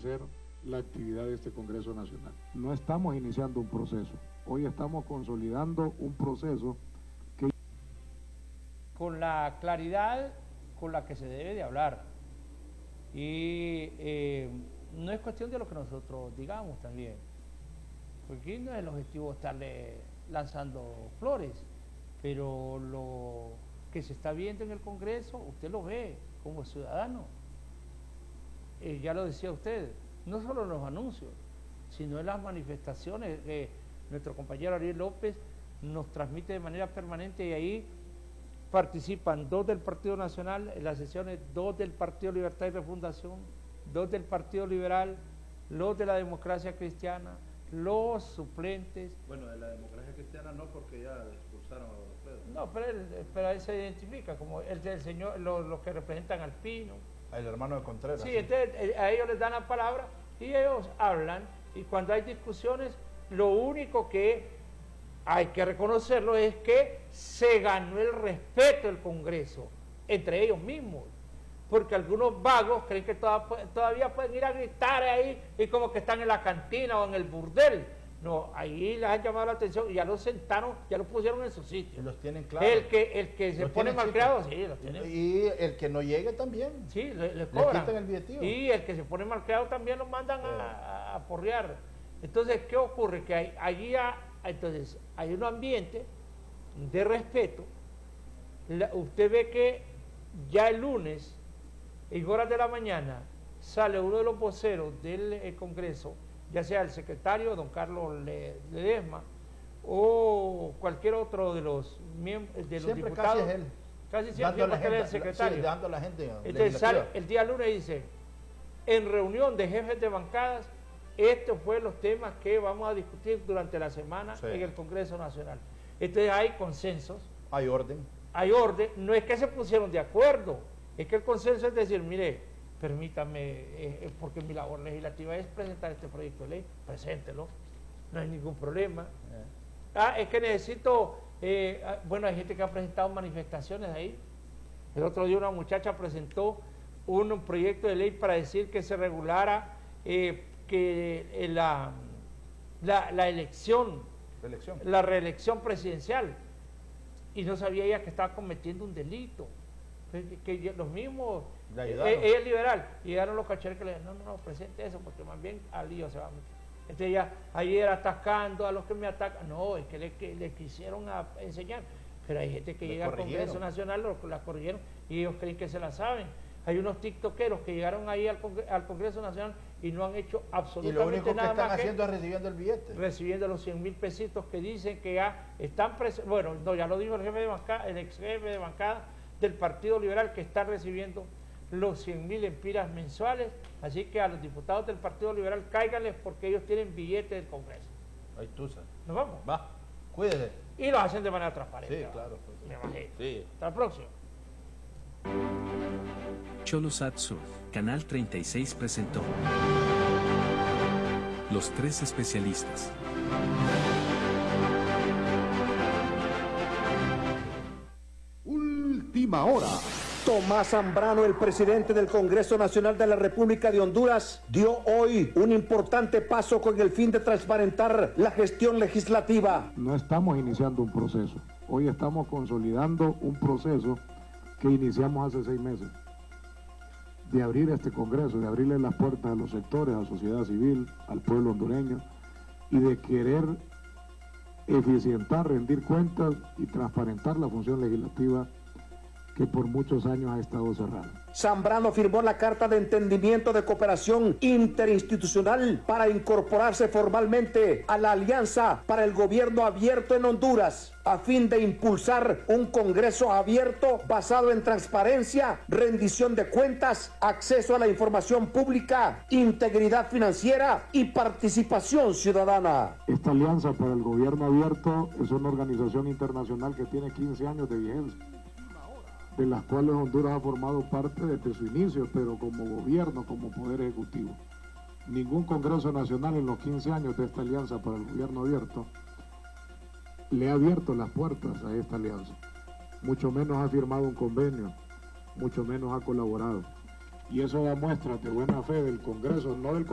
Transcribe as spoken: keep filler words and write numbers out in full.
fortalecer la actividad de este Congreso Nacional. No estamos iniciando un proceso, hoy estamos consolidando un proceso que... Con la claridad con la que se debe de hablar, y eh, no es cuestión de lo que nosotros digamos también, porque no es el objetivo estarle lanzando flores, pero lo que se está viendo en el Congreso, usted lo ve como ciudadano. Eh, ya lo decía usted, no solo en los anuncios, sino en las manifestaciones. Eh, nuestro compañero Ariel López nos transmite de manera permanente, y ahí participan dos del Partido Nacional en las sesiones, dos del Partido Libertad y Refundación, dos del Partido Liberal, los de la Democracia Cristiana, los suplentes. Bueno, de la Democracia Cristiana no, porque ya expulsaron a los Alfredo. No, pero él, pero él se identifica como el del señor, los, los que representan al Pino. El hermano de Contreras. Sí, entonces a ellos les dan la palabra y ellos hablan, y cuando hay discusiones, lo único que hay que reconocerlo es que se ganó el respeto del Congreso entre ellos mismos, porque algunos vagos creen que todavía pueden ir a gritar ahí y como que están en la cantina o en el burdel. No, ahí les han llamado la atención y ya los sentaron, ya los pusieron en su sitio. Y los tienen claros. El que, el que se pone malcriado, sí, los tienen. Y el que no llegue también. Sí, le, le cobran. Le quitan el billetío. Y el que se pone malcriado también lo mandan sí. a, a, a porrear. Entonces, ¿qué ocurre? Que hay, allí ha, entonces, hay un ambiente de respeto. La, usted ve que ya el lunes, en horas de la mañana, sale uno de los voceros del eh, Congreso, ya sea el secretario, don Carlos Ledesma, o cualquier otro de los miembros de los siempre diputados. Casi es él. Casi siempre es el secretario. Sí, dando a la gente. Entonces sale el día lunes y dice, en reunión de jefes de bancadas, estos fueron los temas que vamos a discutir durante la semana sí. en el Congreso Nacional. Entonces hay consensos. Hay orden. Hay orden. No es que se pusieron de acuerdo, es que el consenso es decir, mire, permítame, eh, porque mi labor legislativa es presentar este proyecto de ley, preséntelo, no hay ningún problema. Eh. Ah, es que necesito, eh, bueno, hay gente que ha presentado manifestaciones ahí. El otro día una muchacha presentó un, un proyecto de ley para decir que se regulara eh, que eh, la, la, la elección, reelección. la reelección presidencial, y no sabía ella que estaba cometiendo un delito. Que, que los mismos, eh, ella es liberal, y llegaron los cacheros que le dijeron, no, no, no, presente eso, porque más bien al lío se va a meter. Entonces ella ayer atacando a los que me atacan, no, es que le, que le quisieron a enseñar, pero hay gente que le llega al Congreso Nacional, lo, la corrigieron, y ellos creen que se la saben. Hay unos tiktokeros que llegaron ahí al, Congreso, al Congreso Nacional y no han hecho absolutamente nada. Y lo único nada que están más haciendo que es recibiendo el billete. Recibiendo los cien mil pesitos que dicen que ya están presentes. Bueno, no, ya lo dijo el jefe de bancada, el ex jefe de bancada del Partido Liberal, que está recibiendo los cien mil empiras mensuales. Así que a los diputados del Partido Liberal, cáiganles porque ellos tienen billete del Congreso. Ahí tú sabes. ¿Nos vamos? Va, cuídese. Y lo hacen de manera transparente. Sí, claro. Pues, me imagino. Sí. Hasta el próximo. Cholosat Surf, Canal treinta y seis presentó Los Tres Especialistas. Última hora. Tomás Zambrano, el presidente del Congreso Nacional de la República de Honduras, dio hoy un importante paso con el fin de transparentar la gestión legislativa. No estamos iniciando un proceso, hoy estamos consolidando un proceso que iniciamos hace seis meses, de abrir este Congreso, de abrirle las puertas a los sectores, a la sociedad civil, al pueblo hondureño, y de querer eficientar, rendir cuentas y transparentar la función legislativa que por muchos años ha estado cerrada. Zambrano firmó la Carta de Entendimiento de Cooperación Interinstitucional para incorporarse formalmente a la Alianza para el Gobierno Abierto en Honduras, a fin de impulsar un Congreso abierto basado en transparencia, rendición de cuentas, acceso a la información pública, integridad financiera y participación ciudadana. Esta Alianza para el Gobierno Abierto es una organización internacional que tiene quince años de vigencia, de las cuales Honduras ha formado parte desde su inicio, pero como gobierno, como poder ejecutivo. Ningún Congreso Nacional en los quince años de esta Alianza para el Gobierno Abierto le ha abierto las puertas a esta alianza, mucho menos ha firmado un convenio, mucho menos ha colaborado. Y eso da muestra de buena fe del Congreso, no del